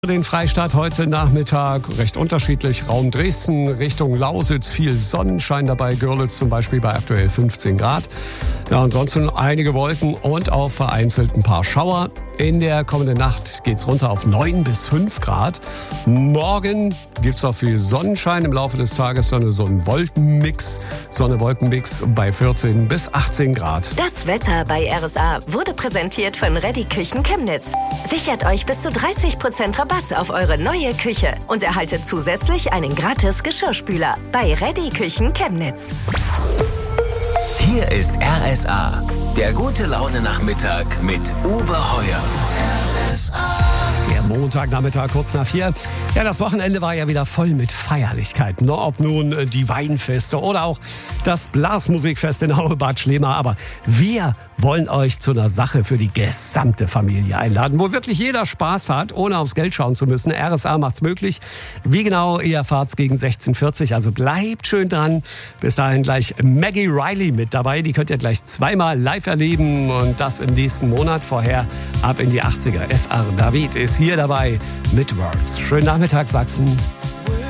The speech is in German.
Den Freistaat heute Nachmittag recht unterschiedlich. Raum Dresden Richtung Lausitz, viel Sonnenschein dabei. Görlitz zum Beispiel bei aktuell 15 Grad. Ja, ansonsten einige Wolken und auch vereinzelt ein paar Schauer. In der kommenden Nacht geht's runter auf 9 bis 5 Grad. Morgen gibt's auch viel Sonnenschein. Im Laufe des Tages so ein Wolkenmix. Sonne-Wolkenmix bei 14 bis 18 Grad. Das Wetter bei RSA wurde präsentiert von Reddy Küchen Chemnitz. Sichert euch bis zu 30% Rabatt auf eure neue Küche und erhaltet zusätzlich einen gratis Geschirrspüler bei Reddy Küchen Chemnitz. Hier ist RSA, der gute Laune-Nachmittag mit Uwe Heuer. Der Montagnachmittag kurz nach 4. Ja, das Wochenende war ja wieder voll mit Feierlichkeiten. Ob nun die Weinfeste oder auch das Blasmusikfest in Auebad Schlema. Aber wir wollen euch zu einer Sache für die gesamte Familie einladen, wo wirklich jeder Spaß hat, ohne aufs Geld schauen zu müssen. RSA macht's möglich. Wie genau, ihr erfahrt's gegen 16:40. Also bleibt schön dran. Bis dahin gleich Maggie Riley mit dabei. Die könnt ihr gleich zweimal live erleben und das im nächsten Monat. Vorher ab in die 80er. FR David ist hier dabei mit Words. Schönen Nachmittag, Sachsen.